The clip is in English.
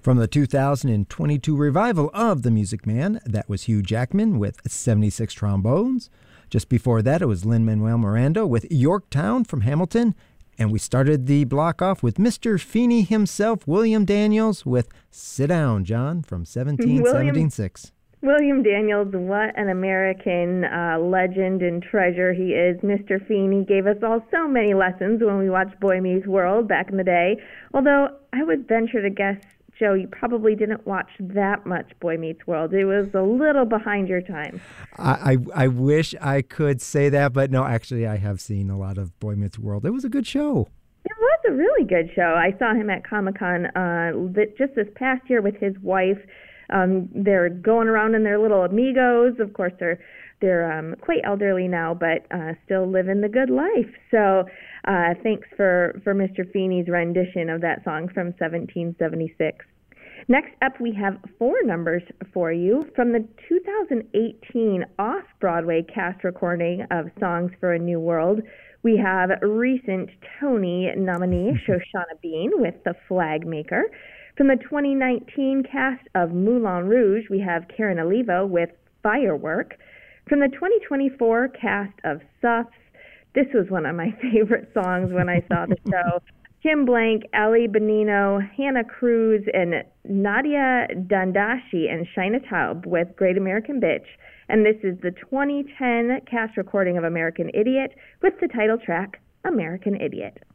From the 2022 revival of The Music Man, that was Hugh Jackman with 76 trombones. Just before that, it was Lin-Manuel Miranda with Yorktown from Hamilton. And we started the block off with Mr. Feeney himself, William Daniels, with Sit Down, John, from 1776. William Daniels, what an American legend and treasure he is. Mr. Feeney gave us all so many lessons when we watched Boy Meets World back in the day. Although I would venture to guess, Joe, you probably didn't watch that much Boy Meets World. It was a little behind your time. I wish I could say that, but no, actually I have seen a lot of Boy Meets World. It was a good show. It was a really good show. I saw him at Comic-Con just this past year with his wife. They're going around in their little Amigos. Of course, they're quite elderly now, but still living the good life. So thanks for Mr. Feeney's rendition of that song from 1776. Next up, we have four numbers for you from the 2018 off-Broadway cast recording of Songs for a New World. We have recent Tony nominee Shoshana Bean with The Flag Maker. From the 2019 cast of Moulin Rouge, we have Karen Olivo with Firework. From the 2024 cast of Suffs, this was one of my favorite songs when I saw the show. Kim Blank, Ali Bonino, Hannah Cruz, and Nadia Dandashi and Shina Taub with Great American Bitch. And this is the 2010 cast recording of American Idiot with the title track, American Idiot.